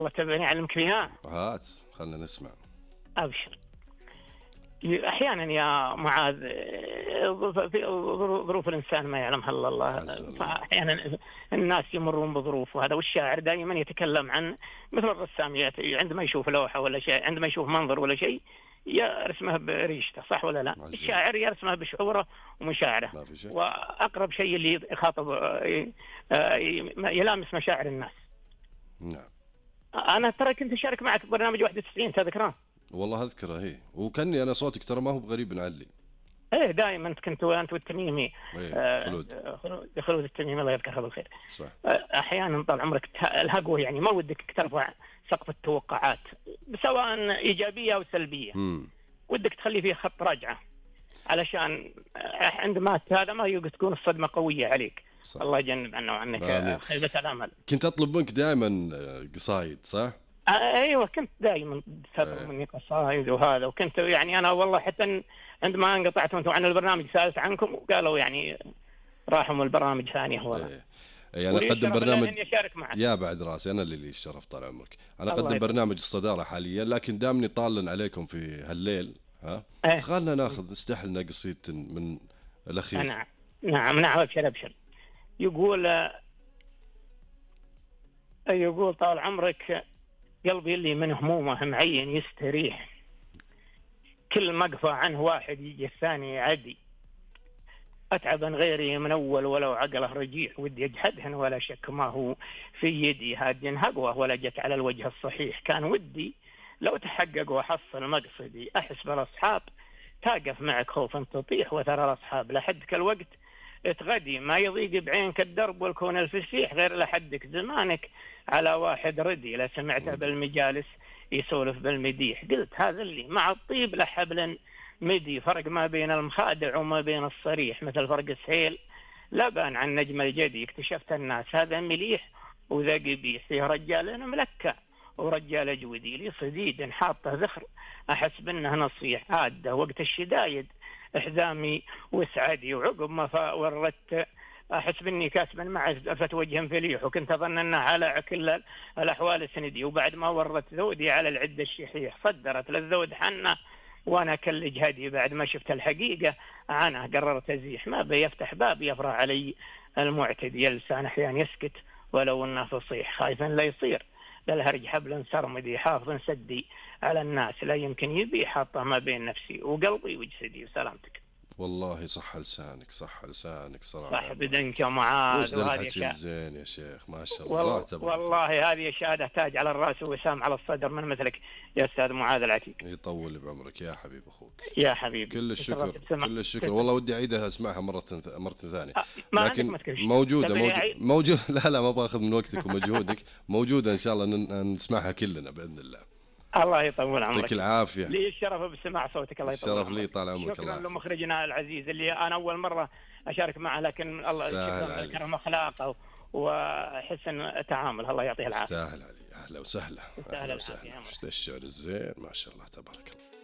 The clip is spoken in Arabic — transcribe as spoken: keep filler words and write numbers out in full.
والله تبعني أعلمك فيها. هات خلنا نسمع. أبشر. أحيانا يا معاذ في ظروف الإنسان ما يعلمها إلا الله، عز الله. فأحيانا الناس يمرون بظروف، وهذا والشاعر دائما يتكلم عن مثل الرسام عندما يشوف لوحة ولا شيء، عندما يشوف منظر ولا شيء يرسمه بريشته، صح ولا لا؟ عز الشاعر يرسمه بشعوره ومشاعره، ما في شيء. وأقرب شيء اللي يخاطب يلامس مشاعر الناس. نعم. أنا ترى كنت أشارك معك برنامج واحد وتسعين، تذكره؟ والله أذكره، هي وكني أنا صوتك ترى ما هو بغريب علي. ايه دائما كنت انت والتميمي. ايه آه خلود. خلود التميمي الله يذكره بالخير. صح. آه احيانا طال عمرك الهقوه، يعني ما ودك ترفع سقف التوقعات سواء ايجابيه او سلبيه. مم. ودك تخلي فيه خط رجعه علشان عندما هذا ما تكون الصدمه قويه عليك. صح. الله يجنب عنا وعنك خيبه الامل. كنت اطلب منك دائما قصايد، صح؟ آه ايوه كنت دائما تطلب مني قصايد وهذا، وكنت يعني انا والله حتى عندما انقطعت انتم عن البرنامج سالت عنكم وقالوا يعني راحوا من البرامج ثانيه ولا. ايه. ايه انا اقدم برنامج معك. يا بعد راسي، انا اللي لي الشرف طال عمرك. انا اقدم برنامج الصداره حاليا، لكن دامني طالن عليكم في هالليل ها ايه. خلنا ناخذ نستحلنا قصيدة من الاخير. نعم نعم نعم ابشر ابشر. يقول يقول طال عمرك قلبي اللي من همومه معين يستريح، كل مقفى عنه واحد يجي الثاني يعدي، أتعب غيري من أول ولو عقله رجيح، ودي أجحدهن ولا شك ما هو في يدي، هادين هقوة ولا جت على الوجه الصحيح، كان ودي لو تحقق وحصل مقصدي، أحس بالأصحاب تاقف معك خوفا تطيح، وترى الأصحاب لحدك الوقت تغدي، ما يضيق بعينك الدرب والكون الفسيح، غير لحدك زمانك على واحد ردي، لا سمعته بالمجالس يسولف بالمديح، قلت هذا اللي مع الطيب لحبل مدي، فرق ما بين المخادع وما بين الصريح، مثل فرق السهيل لبان عن نجم الجدي، اكتشفت الناس هذا مليح وذا قبيح، فيه رجال ملكع ورجال جودي، لي صديد حاطه ذخر احس انه نصيح، عاده وقت الشدايد احزامي وسعدي، وعقب ما وردت احس باني كاسبا مع ألفت وجه فليح، وكنت اظن انه على كل الاحوال سندي، وبعد ما وردت ذودي على العد الشحيح، صدرت للذود حنه وانا كل جهدي، بعد ما شفت الحقيقه عنه قررت ازيح، ما بيفتح باب يفرع علي المعتدي، لسان احيان يسكت ولو انه فصيح، خايفا لا يصير للهرج حبل سرمدي، حافظ سدي على الناس لا يمكن يبي، حاطه ما بين نفسي وقلبي وجسدي، وسلامتك. والله صح لسانك، صح لسانك صراحه، صح بدنك يا معاذ، وهذه شيء زين يا شيخ ما شاء الله. والله, والله هذه شهاده تاج على الراس ووسام على الصدر من مثلك يا استاذ معاذ العتيق. يطول بعمرك يا حبيب اخوك. يا حبيبي كل الشكر كل الشكر، والله ودي اعيدها اسمعها مره مره ثانيه، أه لكن موجوده موجوده موجود لا لا ما باخذ من وقتك ومجهودك، موجوده ان شاء الله نسمعها كلنا باذن الله. الله يطول عمرك. يعطيك العافيه. لي الشرف بسماع صوتك. الله يطول عمرك. الشرف لي طال عمرك. شكرا لمخرجنا العزيز اللي انا اول مره اشارك معه، لكن الله شكرا كرم اخلاقه وحسن تعامل، الله يعطيه العافيه. استاهل علي. اهلا وسهلا. اهلا وسهلا. الشعر الزين ما شاء الله تبارك الله.